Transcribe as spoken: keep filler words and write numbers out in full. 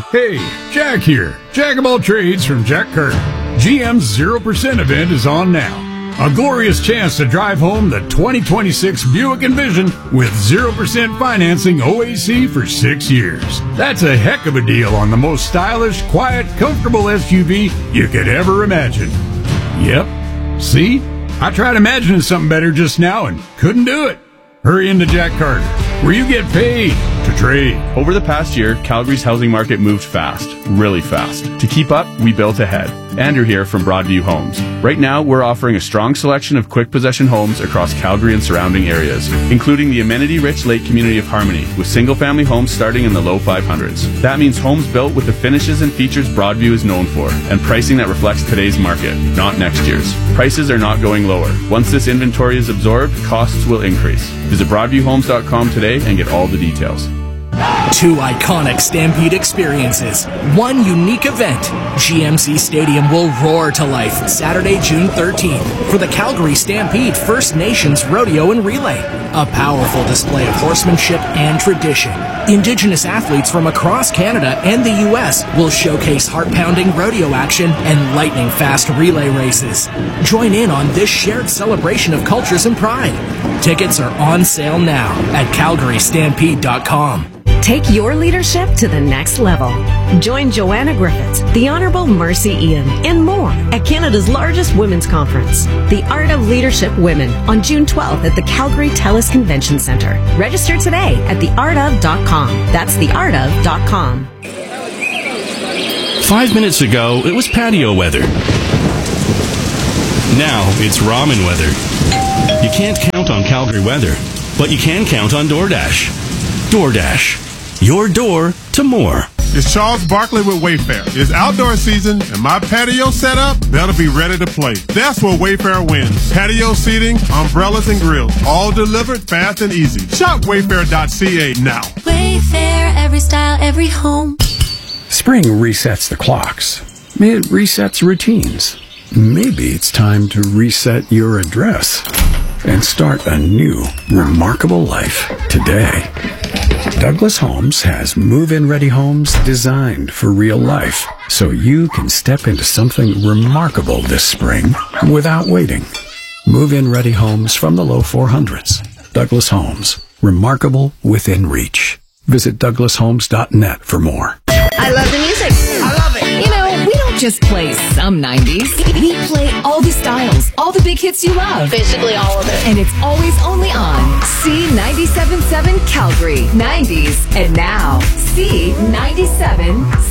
Hey, Jack here. Jack of all trades from Jack Carter. G M's zero percent event is on now. A glorious chance to drive home the twenty twenty-six Buick Envision with zero percent financing O A C for six years. That's a heck of a deal on the most stylish, quiet, comfortable S U V you could ever imagine. Yep. See? I tried imagining something better just now and couldn't do it. Hurry into Jack Carter, where you get paid to trade. Over the past year, Calgary's housing market moved fast, really fast. To keep up, we built ahead. Andrew here from Broadview Homes. Right now, we're offering a strong selection of quick possession homes across Calgary and surrounding areas, including the amenity-rich Lake Community of Harmony, with single-family homes starting in the low five hundreds. That means homes built with the finishes and features Broadview is known for, and pricing that reflects today's market, not next year's. Prices are not going lower. Once this inventory is absorbed, costs will increase. Visit broadview homes dot com today and get all the details. Two iconic Stampede experiences, one unique event. G M C Stadium will roar to life Saturday, June thirteenth for the Calgary Stampede First Nations Rodeo and Relay. A powerful display of horsemanship and tradition. Indigenous athletes from across Canada and the U S will showcase heart-pounding rodeo action and lightning-fast relay races. Join in on this shared celebration of cultures and pride. Tickets are on sale now at calgary stampede dot com. Take your leadership to the next level. Join Joanna Griffiths, the Honourable Marcy Ian, and more at Canada's largest women's conference, The Art of Leadership Women, on June twelfth at the Calgary TELUS Convention Centre. Register today at the art of dot com. That's the art of dot com. Five minutes ago, it was patio weather. Now it's ramen weather. You can't count on Calgary weather, but you can count on DoorDash. DoorDash. Your door to more. It's Charles Barkley with Wayfair. It's outdoor season, and my patio setup, that'll be ready to play. That's where Wayfair wins. Patio seating, umbrellas, and grills, all delivered fast and easy. Shop wayfair dot c a now. Wayfair, every style, every home. Spring resets the clocks. It resets routines. Maybe it's time to reset your address and start a new, remarkable life today. Douglas Homes has move-in ready homes designed for real life, so you can step into something remarkable this spring without waiting. Move-in ready homes from the low four hundreds. Douglas Homes. Remarkable within reach. Visit douglas homes dot net for more. I love the music. I love it. You know, we don't just play some nineties. We play all the styles, all the big hits you love. Basically all of it. And it's always only on C ninety-seven point seven Calgary. nineties. And now, C ninety-seven point seven.